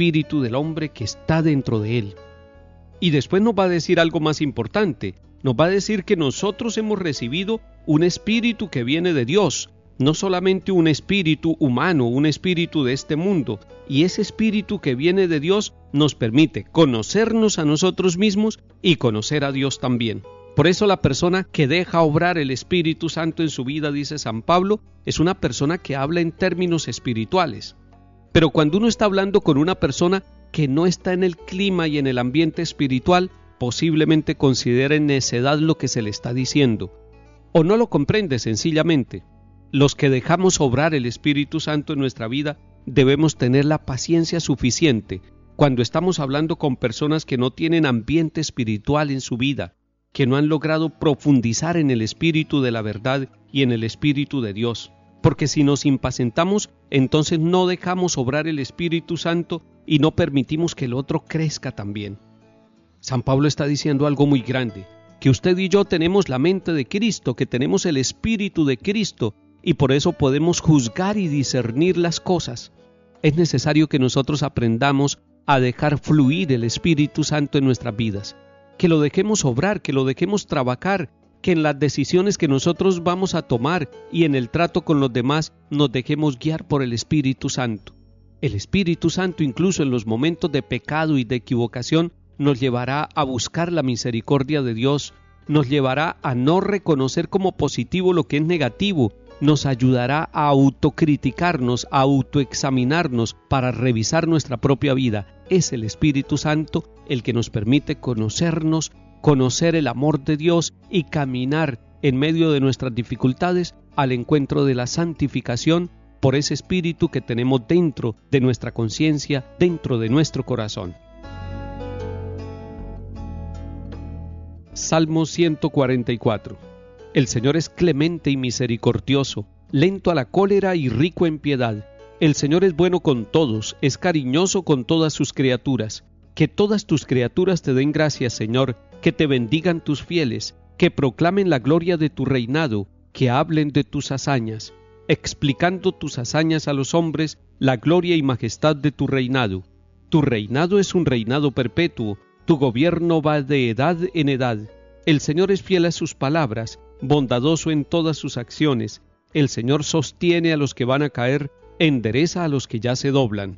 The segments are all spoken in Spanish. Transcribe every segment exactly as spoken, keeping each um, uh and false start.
espíritu del hombre que está dentro de él. Y después nos va a decir algo más importante. Nos va a decir que nosotros hemos recibido un espíritu que viene de Dios, no solamente un espíritu humano, un espíritu de este mundo. Y ese espíritu que viene de Dios nos permite conocernos a nosotros mismos y conocer a Dios también. Por eso la persona que deja obrar el Espíritu Santo en su vida, dice San Pablo, es una persona que habla en términos espirituales. Pero cuando uno está hablando con una persona que no está en el clima y en el ambiente espiritual, posiblemente considere necedad lo que se le está diciendo, o no lo comprende sencillamente. Los que dejamos obrar el Espíritu Santo en nuestra vida debemos tener la paciencia suficiente cuando estamos hablando con personas que no tienen ambiente espiritual en su vida, que no han logrado profundizar en el Espíritu de la verdad y en el Espíritu de Dios. Porque si nos impacientamos, entonces no dejamos obrar el Espíritu Santo y no permitimos que el otro crezca también. San Pablo está diciendo algo muy grande, que usted y yo tenemos la mente de Cristo, que tenemos el Espíritu de Cristo, y por eso podemos juzgar y discernir las cosas. Es necesario que nosotros aprendamos a dejar fluir el Espíritu Santo en nuestras vidas, que lo dejemos obrar, que lo dejemos trabajar, que en las decisiones que nosotros vamos a tomar y en el trato con los demás nos dejemos guiar por el Espíritu Santo. El Espíritu Santo, incluso en los momentos de pecado y de equivocación, nos llevará a buscar la misericordia de Dios, nos llevará a no reconocer como positivo lo que es negativo, nos ayudará a autocriticarnos, a autoexaminarnos para revisar nuestra propia vida. Es el Espíritu Santo el que nos permite conocernos, conocer el amor de Dios y caminar en medio de nuestras dificultades al encuentro de la santificación por ese Espíritu que tenemos dentro de nuestra conciencia, dentro de nuestro corazón. Salmo ciento cuarenta y cuatro. El Señor es clemente y misericordioso, lento a la cólera y rico en piedad. El Señor es bueno con todos, es cariñoso con todas sus criaturas. Que todas tus criaturas te den gracias, Señor, que te bendigan tus fieles, que proclamen la gloria de tu reinado, que hablen de tus hazañas, explicando tus hazañas a los hombres, la gloria y majestad de tu reinado. Tu reinado es un reinado perpetuo, tu gobierno va de edad en edad. El Señor es fiel a sus palabras, bondadoso en todas sus acciones. El Señor sostiene a los que van a caer, endereza a los que ya se doblan.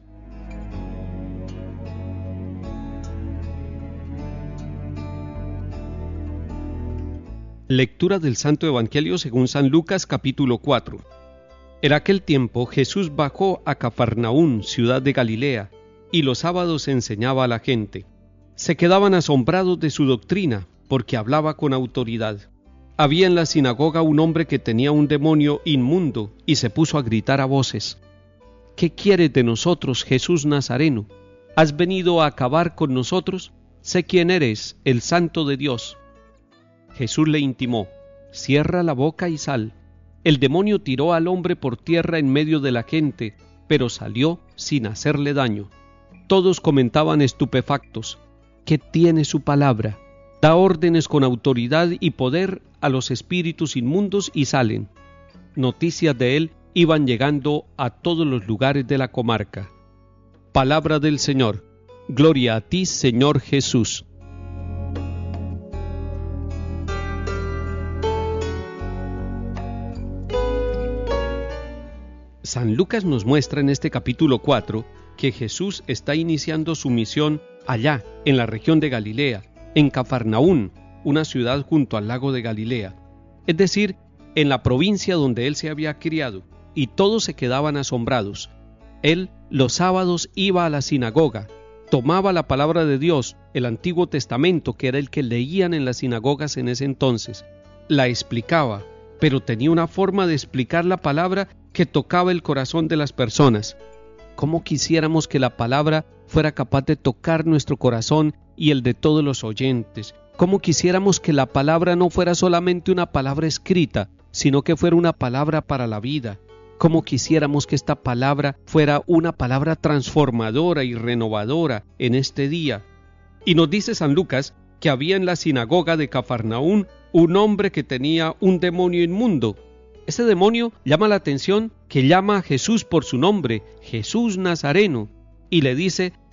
Lectura del Santo Evangelio según San Lucas, capítulo cuatro. En aquel tiempo Jesús bajó a Cafarnaún, ciudad de Galilea, y los sábados enseñaba a la gente. Se quedaban asombrados de su doctrina, porque hablaba con autoridad. Había en la sinagoga un hombre que tenía un demonio inmundo, y se puso a gritar a voces: ¿Qué quieres de nosotros, Jesús Nazareno? ¿Has venido a acabar con nosotros? Sé quién eres, el Santo de Dios. Jesús le intimó: cierra la boca y sal. El demonio tiró al hombre por tierra en medio de la gente, pero salió sin hacerle daño. Todos comentaban estupefactos: ¿qué tiene su palabra? Da órdenes con autoridad y poder a los espíritus inmundos y salen. Noticias de él iban llegando a todos los lugares de la comarca. Palabra del Señor. Gloria a ti, Señor Jesús. San Lucas nos muestra en este capítulo cuatro que Jesús está iniciando su misión allá, en la región de Galilea, en Cafarnaún, una ciudad junto al lago de Galilea, es decir, en la provincia donde él se había criado, y todos se quedaban asombrados. Él los sábados iba a la sinagoga, tomaba la palabra de Dios, el Antiguo Testamento, que era el que leían en las sinagogas en ese entonces, la explicaba, pero tenía una forma de explicar la palabra que tocaba el corazón de las personas. ¿Cómo quisiéramos que la palabra fuera capaz de tocar nuestro corazón y el de todos los oyentes? ¿Cómo quisiéramos que la palabra no fuera solamente una palabra escrita, sino que fuera una palabra para la vida? ¿Cómo quisiéramos que esta palabra fuera una palabra transformadora y renovadora en este día? Y nos dice San Lucas que había en la sinagoga de Cafarnaún un hombre que tenía un demonio inmundo. Ese demonio llama la atención que llama a Jesús por su nombre, Jesús Nazareno, y le dice: